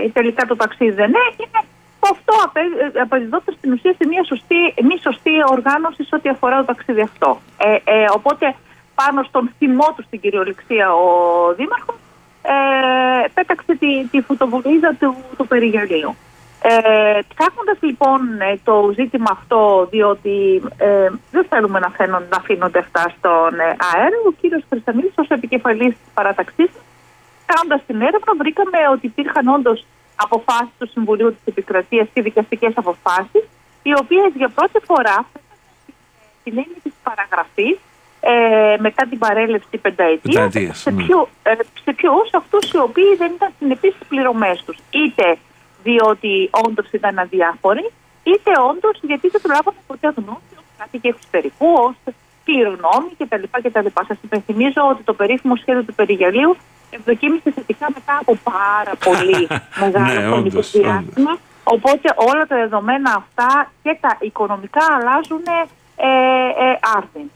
τελικά το ταξίδι δεν έγινε, αυτό αποδιδόταν στην ουσία σε μια μη σωστή οργάνωση σε ό,τι αφορά το ταξίδι αυτό. Οπότε πάνω στον θυμό του στην κυριολεξία ο Δήμαρχος πέταξε τη φωτοβολίδα του περιγυαλίου. Ψάχνοντας λοιπόν το ζήτημα αυτό, διότι δεν θέλουμε να αφήνονται αυτά στον αέρα, ο κύριος Χριστανίδης ως επικεφαλής της παράταξής, κάνοντας την έρευνα, βρήκαμε ότι υπήρχαν όντως αποφάσεις του Συμβουλίου της Επικρατείας και δικαστικές αποφάσεις, οι οποίες για πρώτη φορά την έννοια της παραγραφής μετά την παρέλευση πενταετίας σε ποιους αυτούς οι οποίοι δεν ήταν συνεπείς στις πληρωμές τους. Είτε διότι όντως ήταν αδιάφοροι, είτε όντως γιατί δεν προλάβαμε ποτέ γνώση ως κάτοικοι εξωτερικού, ως κληρονόμοι κτλ. Σας υπενθυμίζω ότι το περίφημο σχέδιο του περιγυαλίου ευδοκίμησε θετικά μετά από πάρα πολύ μεγάλο χρονικό διάστημα. Οπότε όλα τα δεδομένα αυτά και τα οικονομικά αλλάζουν άρδιν.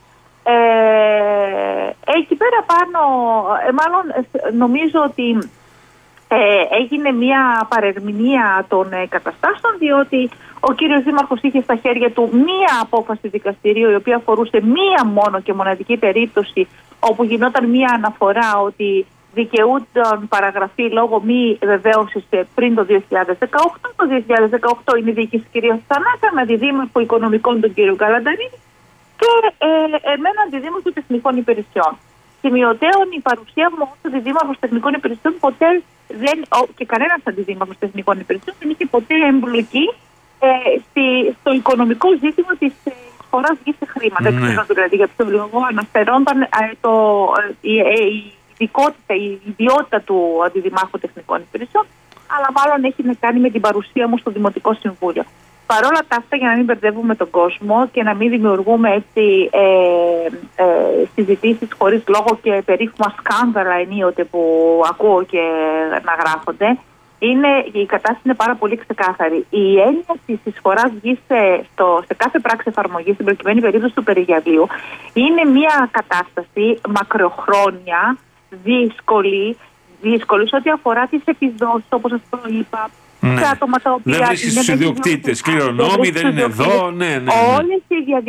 Εκεί πέρα πάνω, μάλλον νομίζω ότι έγινε μια παρερμηνία των καταστάσεων, διότι ο κύριος Δήμαρχος είχε στα χέρια του μία απόφαση δικαστηρίου, η οποία αφορούσε μία μόνο και μοναδική περίπτωση, όπου γινόταν μία αναφορά ότι δικαιούταν παραγραφή λόγω μη βεβαίωσης πριν το 2018. Το 2018 είναι η διοίκηση της κυρίας Θανάκα με αντιδήμαρχο οικονομικών τον κύριο Καλανταρίνη και εμένα αντιδήμαρχο τεχνικών υπηρεσιών. Σημειωτέων η παρουσία μου ως αντιδήμαρχος τεχνικών υπηρεσιών ποτέ και κανένας αντιδήμαρχος τεχνικών υπηρεσιών δεν είχε ποτέ εμπλοκή στο οικονομικό ζήτημα της εισφοράς γης σε χρήματα. Δεν ξέρω δηλαδή για ποιο λόγο αναφερόταν η ιδιότητα του αντιδημάρχου τεχνικών υπηρεσιών, αλλά μάλλον έχει να κάνει με την παρουσία μου στο Δημοτικό Συμβούλιο. Παρόλα τα αυτά, για να μην μπερδεύουμε τον κόσμο και να μην δημιουργούμε έτσι συζητήσεις χωρίς λόγο και περίφημα σκάνδαλα ενίοτε που ακούω και να γράφονται, η κατάσταση είναι πάρα πολύ ξεκάθαρη. Η έννοια της εισφοράς γης σε κάθε πράξη εφαρμογής, στην προκειμένη περίπτωση του περιγυαλίου, είναι μια κατάσταση μακροχρόνια, δύσκολη σε ό,τι αφορά τις επιδόσεις, όπως σας είπα. Άτομα τα οποία δεν βρίσκεις τους ιδιοκτήτες, κληρονόμοι, δεν είναι εδώ. Όλες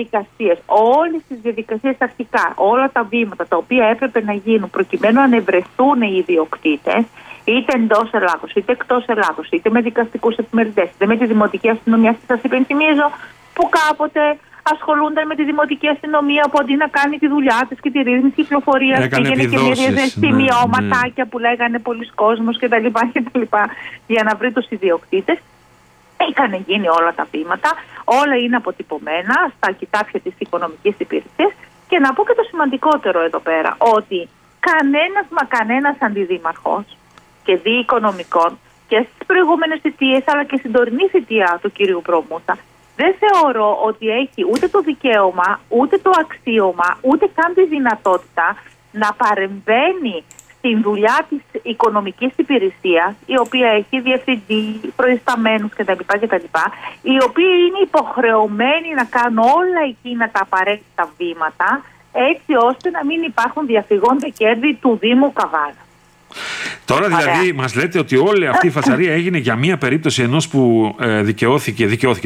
τις διαδικασίες αρχικά, όλα τα βήματα τα οποία έπρεπε να γίνουν προκειμένου να ανεβρεθούν οι ιδιοκτήτες, είτε εντός Ελλάδος, είτε εκτός Ελλάδος, είτε με δικαστικούς επιμελητές, είτε με τη δημοτική αστυνομία. Σας υπενθυμίζω που κάποτε ασχολούνταν με τη δημοτική αστυνομία που αντί να κάνει τη δουλειά της και τη ρύθμιση κυκλοφορίας πήγαινε και μύριζε σημειώματάκια που λέγανε πολλοί κόσμος κτλ. Για να βρει τους ιδιοκτήτες. Είχαν γίνει όλα τα βήματα, όλα είναι αποτυπωμένα στα κοιτάπια της οικονομικής υπηρεσίας. Και να πω και το σημαντικότερο εδώ πέρα, ότι κανένας αντιδήμαρχος και δι οικονομικών και στις προηγούμενες θητείες αλλά και στην τωρινή θητεία του κυρίου Προμούσα, δεν θεωρώ ότι έχει ούτε το δικαίωμα, ούτε το αξίωμα, ούτε καν τη δυνατότητα να παρεμβαίνει στην δουλειά της οικονομικής υπηρεσίας, η οποία έχει διευθυντή, προϊσταμένους κτλ. Οι οποίοι είναι υποχρεωμένοι να κάνουν όλα εκείνα τα απαραίτητα βήματα, έτσι ώστε να μην υπάρχουν διαφυγόντα κέρδη του Δήμου Καβάλα. Τώρα δηλαδή μας λέτε ότι όλη αυτή η φασαρία έγινε για μία περίπτωση ενός που δικαιώθηκε.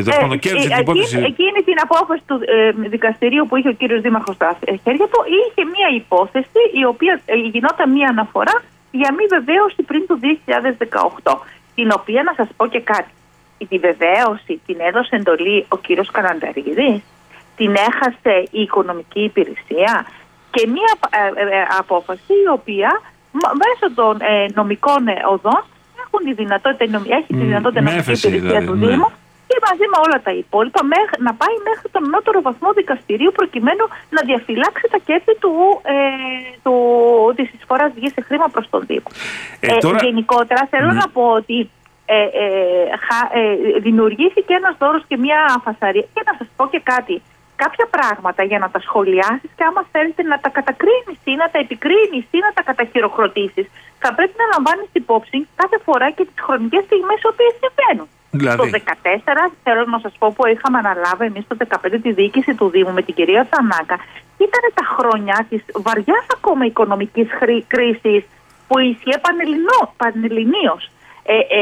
Εκείνη την απόφαση του δικαστηρίου που είχε ο κύριος Δήμαρχος στα χέρια του, είχε μία υπόθεση η οποία γινόταν μία αναφορά για μη βεβαίωση πριν το 2018. Την οποία να σας πω και κάτι. Τη βεβαίωση την έδωσε εντολή ο κύριος Καλανταρίδης, την έχασε η οικονομική υπηρεσία και μία απόφαση η οποία μέσω των νομικών οδών έχουν τη δυνατότητα, έχει τη δυνατότητα νομική υπηρεσία του Δήμου και μαζί με όλα τα υπόλοιπα να πάει μέχρι τον ανώτερο βαθμό δικαστηρίου προκειμένου να διαφυλάξει τα κέρδη της εισφοράς γης σε χρήμα προς τον Δήμο. Γενικότερα θέλω να πω ότι δημιουργήθηκε ένας δώρος και μια φασαρία. Και να σας πω και κάτι. Κάποια πράγματα για να τα σχολιάσεις και άμα θέλετε να τα κατακρίνεις ή να τα επικρίνεις ή να τα καταχειροκροτήσεις, θα πρέπει να λαμβάνεις υπόψη κάθε φορά και τις χρονικές στιγμές οι οποίες συμβαίνουν. Δηλαδή. Το 2014, θέλω να σας πω, που είχαμε αναλάβει εμείς το 2015 τη διοίκηση του Δήμου με την κυρία Θανάκα, ήταν τα χρόνια της βαριάς ακόμα οικονομικής κρίσης που ισχύει πανελληνίως.